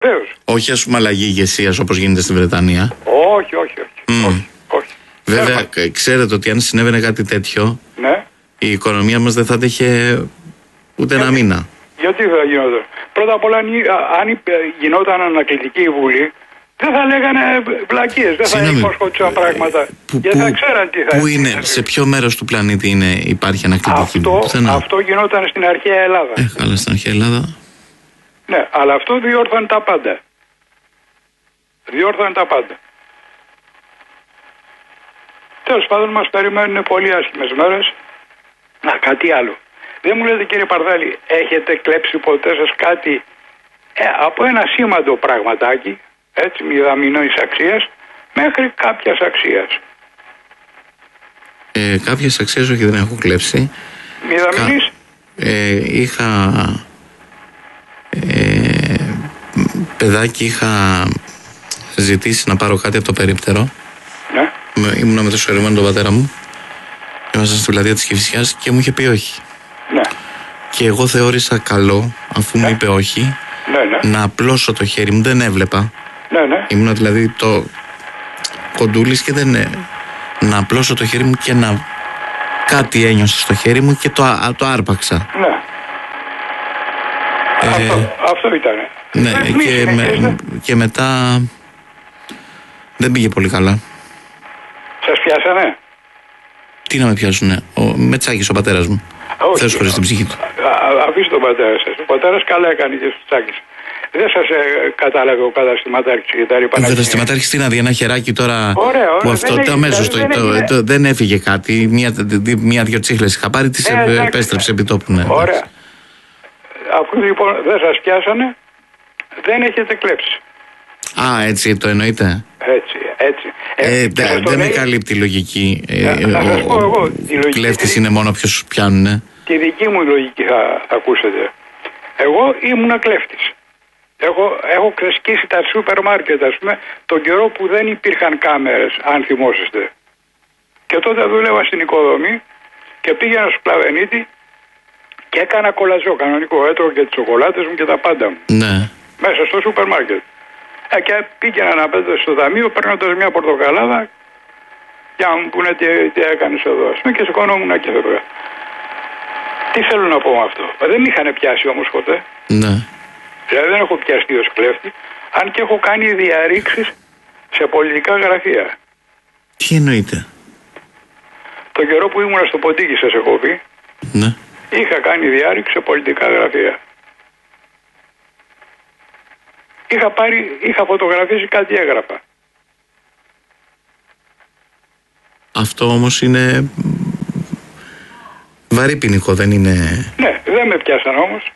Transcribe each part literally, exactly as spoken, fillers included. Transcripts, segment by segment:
Βεβαίως. Όχι, ας πούμε, αλλαγή ηγεσίας όπως γίνεται στη Βρετανία. Όχι, όχι, όχι. Mm. όχι, όχι. Βέβαια, Έλα. ξέρετε ότι αν συνέβαινε κάτι τέτοιο, ναι. η οικονομία μας δεν θα άντεχε ούτε Γιατί, ένα μήνα. Γιατί θα γινόταν? Πρώτα απ' όλα, αν γινόταν ανακλητική η Βουλή, δεν θα λέγανε βλακίες, δεν Συγνώμη, θα υποσχόντουσαν πράγματα. Που, και που, θα ξέραν τι θα Πού είναι, σε ποιο μέρος του πλανήτη είναι, υπάρχει ανακλητική αυτό, Βουλή? Αυτό γινόταν στην αρχαία Ελλάδα. Ε, καλά, στην αρχαία Ελλάδα. Ναι, αλλά αυτό διόρθωνε τα πάντα. Διόρθωνε τα πάντα. Τέλος πάντων, μας περιμένουν πολύ άσχημες μέρες. Να, κάτι άλλο. Δεν μου λέτε, κύριε Παρδάλη, έχετε κλέψει ποτέ σας κάτι ε, από ένα σήμαντο πραγματάκι, έτσι, μηδαμινής αξίας, μέχρι κάποιας αξίας? Ε, κάποιες αξίες όχι, δεν έχω κλέψει. Μηδαμινής? Κα, ε, είχα ε, παιδάκι, είχα ζητήσει να πάρω κάτι από το περίπτερο. Ναι. Ήμουνα με το σωρευμένο τον πατέρα μου. Ήμασταν στη πλατεία της Κηφισιάς και μου είχε πει όχι. Ναι. Και εγώ θεώρησα καλό, αφού ναι. μου είπε όχι, ναι, ναι. να απλώσω το χέρι μου. Δεν έβλεπα. Ναι, ναι. Ήμουνα δηλαδή το κοντούλης και δεν. Να απλώσω το χέρι μου και να. Κάτι ένιωσα στο χέρι μου και το, το άρπαξα. Ναι. Ε, αυτό, αυτό ήτανε. Ναι, και, με, και μετά. Δεν πήγε πολύ καλά. Σας πιάσανε? Τι να με πιάσουνε? Ο Μετσάκης, ο πατέρας μου. Θεός χωρίς την ψυχή του. Αφήστε τον πατέρα σας. Ο πατέρας καλά έκανε και στους Τσάκης. Δεν σας ε, κατάλαβε ο καταστηματάρχης και τα λοιπά. Ο καταστηματάρχης τι να δει, ένα χεράκι τώρα. Ωραία, ωραία, που αυτό δεν, το αμέσως το, δεν, το, το, δεν έφυγε κάτι. Μία-δυο τσίχλες είχα πάρει, τις ε, επέστρεψε επί τόπου. Ναι, ωραία. Αφού λοιπόν δεν σας πιάσανε, δεν έχετε κλέψει. Α, έτσι το εννοείτε? Έτσι, έτσι. Ε, ε, δε, δεν με καλύπτει η λογική. Να, ε, να σας πω εγώ, η λογική. Κλέφτης είναι μόνο ποιος πιάνουνε. Τη δική μου λογική θα, θα ακούσετε. Εγώ ήμουνα κλέφτης. Έχω, έχω ξεσκίσει τα σούπερ μάρκετ, ας πούμε, τον καιρό που δεν υπήρχαν κάμερες, αν θυμόσαστε. Και τότε δούλευα στην οικοδομή και πήγαινα στο Πλαβενίτη και έκανα κολαζό κανονικό. Έτρωγα και τις σοκολάτες μου και τα πάντα μου. Ναι. Μέσα στο σούπερ μάρκετ. Ε, και πήγαινα να πέτω στο ταμείο παίρνοντας μια πορτοκαλάδα για να μου πούνε τι, τι έκανες εδώ, ας πούμε, και σηκωνόμουν και εδώ. Τι θέλω να πω με αυτό? Δεν με είχαν πιάσει όμως ποτέ. Ναι. Δηλαδή δεν έχω πιαστεί ως κλέφτη, αν και έχω κάνει διαρρήξεις σε πολιτικά γραφεία. Τι εννοείται? Το καιρό που ήμουν στο Ποντίκι, σας έχω πει, ναι. είχα κάνει διάρρηξη σε πολιτικά γραφεία. Είχα πάρει, είχα φωτογραφίσει κάτι έγραφα. Αυτό όμως είναι βαρύ ποινικό, δεν είναι? Ναι, δεν με πιάσαν όμως.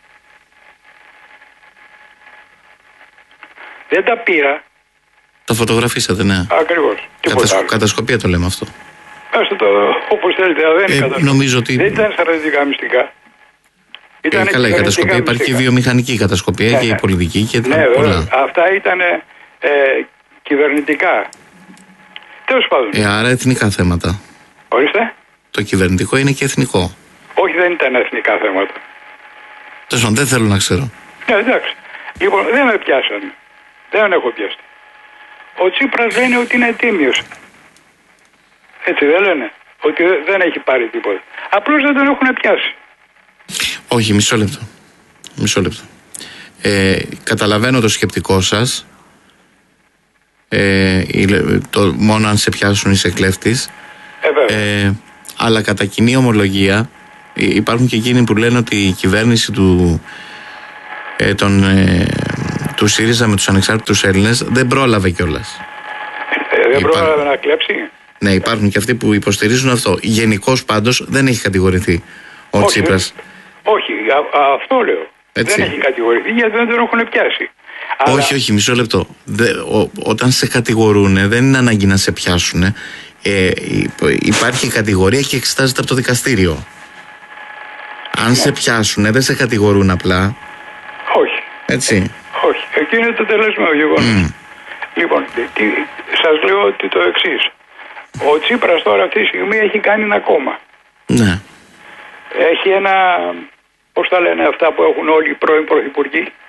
Δεν τα πήρα. Τα φωτογραφίσατε, ναι. Ακριβώς. Κατασ... Κατασκοπία το λέμε αυτό. Άστε το όπως θέλετε, δεν είναι ε, νομίζω ότι... Δεν ήταν στρατιωτικά μυστικά. Ε, καλά, η κατασκοπία υπάρχει και η βιομηχανική κατασκοπία ναι, και η πολιτική και ναι, πολλά. Αυτά ήταν ε, κυβερνητικά. Τέλος πάντων. Ε, άρα εθνικά θέματα. Ορίστε. Το κυβερνητικό είναι και εθνικό. Όχι, δεν ήταν εθνικά θέματα. Τέλος πάντων, δεν θέλω να ξέρω. Ναι, εντάξει. Λοιπόν, δεν με πιάσανε. Δεν έχω πιάσει. Ο Τσίπρας λένε ότι είναι τίμιος. Έτσι δεν λένε? Ότι δεν έχει πάρει τίποτα. Απλώς δεν τον έχουν πιάσει. Όχι, μισό λεπτό. Μισό λεπτό. Ε, καταλαβαίνω το σκεπτικό σας. Ε, το, μόνο αν σε πιάσουν είσαι κλέφτης. Ε, ε, αλλά κατά κοινή ομολογία υπάρχουν και εκείνοι που λένε ότι η κυβέρνηση του, ε, τον, ε, του ΣΥΡΙΖΑ με τους ανεξάρτητους Έλληνες δεν πρόλαβε κιόλας. Ε, δεν Υπά... πρόλαβε να κλέψει. Ναι, υπάρχουν και αυτοί που υποστηρίζουν αυτό. Γενικώς πάντως δεν έχει κατηγορηθεί ο όχι, Τσίπρας. Όχι, α, α, αυτό λέω. Έτσι. Δεν έχει κατηγορηθεί γιατί δεν τον έχουν πιάσει. Όχι, Αλλά... όχι, μισό λεπτό. Δε, ο, όταν σε κατηγορούν δεν είναι ανάγκη να σε πιάσουν. Ε, υπάρχει κατηγορία και εξετάζεται από το δικαστήριο. Αν ναι. σε πιάσουν δεν σε κατηγορούν απλά. Όχι. Έτσι. Όχι. Εκεί είναι το τελεσμένο γεγονός. Mm. Λοιπόν, τι, σας λέω ότι το εξής. Ο Τσίπρας τώρα αυτή τη στιγμή έχει κάνει ένα κόμμα. Ναι. Έχει ένα, πώς τα λένε αυτά που έχουν όλοι οι πρώην πρωθυπουργοί?